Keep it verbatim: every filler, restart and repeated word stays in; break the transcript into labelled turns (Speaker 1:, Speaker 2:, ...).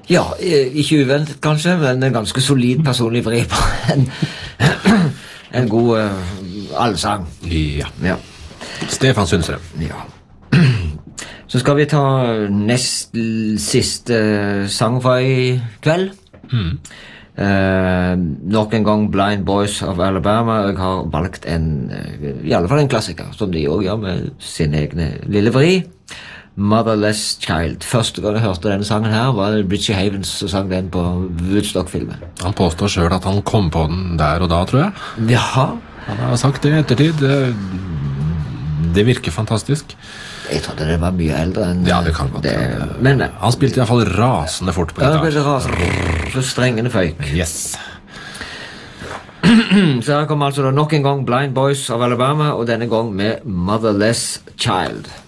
Speaker 1: Ja, ikke uventet kanskje, men en ganske solid personlig vri på en, en god uh, allsang.
Speaker 2: Ja.
Speaker 1: Ja.
Speaker 2: Stefan Sundstrøm.
Speaker 1: Ja. Så skal vi ta nest siste sang for i kveld.
Speaker 2: Mm.
Speaker 1: Uh, nok en gang Blind Boys of Alabama. Jeg har valgt en, uh, i alle fall en klassiker, som de også gjør med sin egne lille vri. Motherless Child. Første gang jeg hørte denne sangen her var Richie Havens som sang den på Woodstock-filmen.
Speaker 2: Han påstår selv at han kom på den der og da, tror jeg.
Speaker 1: Jaha.
Speaker 2: Han har sagt det i ettertid. Det, det virker fantastisk.
Speaker 1: Jeg trodde det var mye eldre enn
Speaker 2: ja, det kan godt
Speaker 1: det.
Speaker 2: Men,
Speaker 1: men,
Speaker 2: han spilte i hvert fall rasende fort på
Speaker 1: gitar.
Speaker 2: gitar.
Speaker 1: Ja, han spilte rasende. Så strengene føyk.
Speaker 2: Yes.
Speaker 1: Så her kommer altså da nok en gang Blind Boys of Alabama, og denne gang med Motherless Child.